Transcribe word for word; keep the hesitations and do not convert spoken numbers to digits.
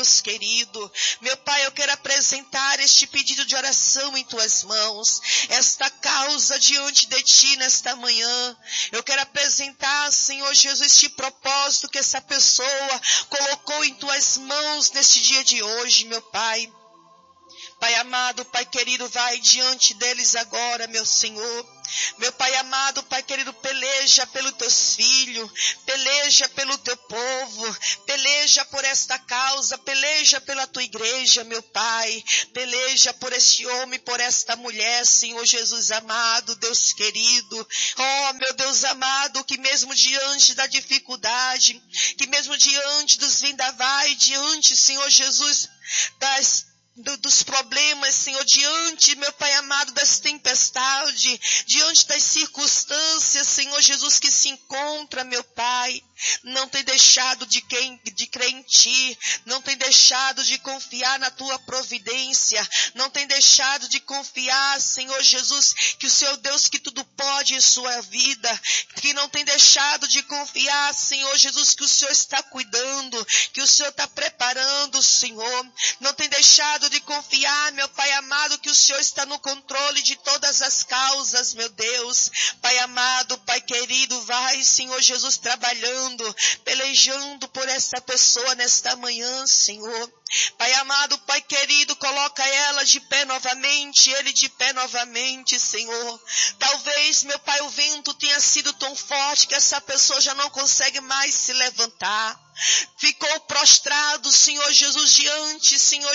Deus querido. Meu Pai, eu quero apresentar este pedido de oração em tuas mãos, esta causa diante de ti nesta manhã. Eu quero apresentar, Senhor Jesus, este propósito que essa pessoa colocou em tuas mãos neste dia de hoje, meu Pai. Pai amado, Pai querido, vai diante deles agora, meu Senhor. Meu Pai amado, Pai querido, peleja pelos teus filhos, peleja pelo teu povo, peleja por esta causa, peleja pela tua igreja, meu Pai, peleja por este homem, por esta mulher, Senhor Jesus amado, Deus querido. Oh, meu Deus amado, que mesmo diante da dificuldade, que mesmo diante dos vendavais, diante, Senhor Jesus, das Do, dos problemas, Senhor, diante, meu Pai amado, das tempestades, diante das circunstâncias, Senhor Jesus, que se encontra, meu Pai, não tem deixado de, quem, de crer em Ti, não tem deixado de confiar na Tua providência, não tem deixado de confiar, Senhor Jesus, que o Senhor Deus que tudo pode em sua vida, que não tem deixado de confiar, Senhor Jesus, que o Senhor está cuidando, que o Senhor está preparando, Senhor, não tem deixado de confiar, meu Pai amado, que o Senhor está no controle de todas as causas, meu Deus. Pai amado, Pai querido, vai, Senhor Jesus, trabalhando, pelejando por essa pessoa nesta manhã, Senhor. Pai amado, Pai querido, coloca ela de pé novamente, ele de pé novamente, Senhor. Talvez, meu Pai, o vento tenha sido tão forte que essa pessoa já não consegue mais se levantar. Ficou prostrado, Senhor Jesus, diante, Senhor